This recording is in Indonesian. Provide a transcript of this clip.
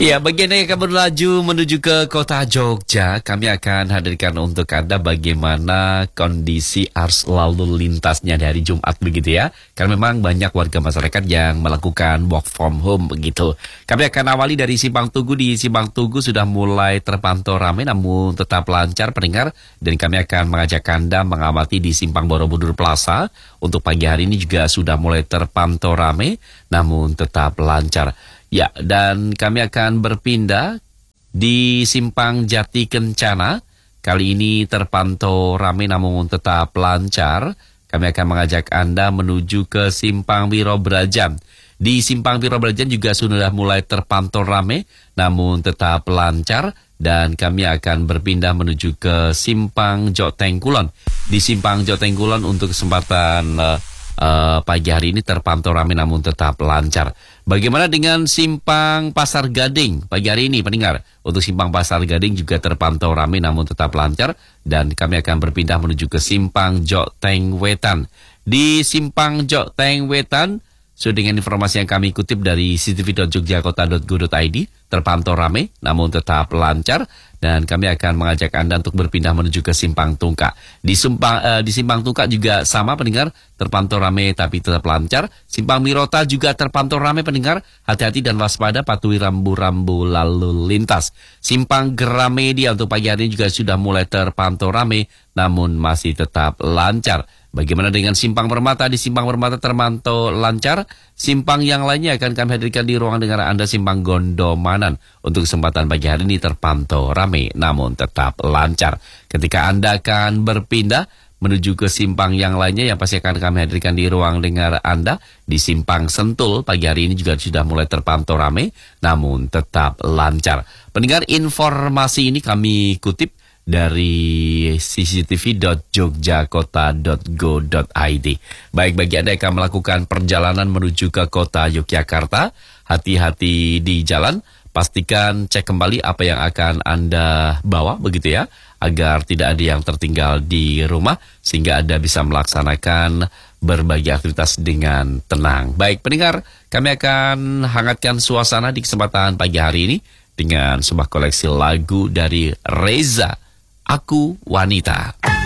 Ya, bagian yang akan berlaju menuju ke kota Jogja, kami akan hadirkan untuk Anda bagaimana kondisi arus lalu lintasnya di hari Jumat begitu ya. Karena memang banyak warga masyarakat yang melakukan work from home begitu. Kami akan awali dari Simpang Tugu. Di Simpang Tugu sudah mulai terpantau ramai namun tetap lancar pendengar. Dan kami akan mengajak Anda mengamati di Simpang Borobudur Plaza. Untuk pagi hari ini juga sudah mulai terpantau ramai namun tetap lancar. Ya, dan kami akan berpindah di Simpang Jati Kencana. Kali ini terpantau ramai namun tetap lancar. Kami akan mengajak Anda menuju ke Simpang Wiro Brajan. Di Simpang Wiro Brajan juga sudah mulai terpantau ramai namun tetap lancar. Dan kami akan berpindah menuju ke Simpang Joteng Kulon. Di Simpang Joteng Kulon untuk kesempatan pagi hari ini terpantau ramai namun tetap lancar. Bagaimana dengan Simpang Pasar Gading pagi hari ini pendengar? Untuk Simpang Pasar Gading juga terpantau ramai namun tetap lancar. Dan kami akan berpindah menuju ke Simpang Joteng Wetan. Di Simpang Joteng Wetan, sesuai dengan informasi yang kami kutip dari cctv.jogjakota.go.id, terpantau ramai namun tetap lancar. Dan kami akan mengajak Anda untuk berpindah menuju ke Simpang Tungkak. Di Simpang Tungkak juga sama pendengar, terpantau ramai tapi tetap lancar. Simpang Mirota juga terpantau ramai pendengar, hati-hati dan waspada, patuhi rambu-rambu lalu lintas. Simpang Gramedia untuk pagi hari ini juga sudah mulai terpantau ramai namun masih tetap lancar. Bagaimana dengan Simpang Permata? Di Simpang Permata terpantau lancar. Simpang yang lainnya akan kami hadirkan di ruangan dengar Anda, Simpang Gondomanan. Untuk kesempatan pagi hari ini terpantau ramai namun tetap lancar. Ketika Anda akan berpindah menuju ke simpang yang lainnya yang pasti akan kami hadirkan di ruang dengar Anda, di Simpang Sentul pagi hari ini juga sudah mulai terpantau ramai namun tetap lancar. Pendengar, informasi ini kami kutip dari cctv.jogjakota.go.id. Baik, bagi Anda yang akan melakukan perjalanan menuju ke kota Yogyakarta, hati-hati di jalan. Pastikan cek kembali apa yang akan Anda bawa begitu ya, agar tidak ada yang tertinggal di rumah sehingga Anda bisa melaksanakan berbagai aktivitas dengan tenang. Baik pendengar, kami akan hangatkan suasana di kesempatan pagi hari ini dengan sebuah koleksi lagu dari Reza, Aku Wanita.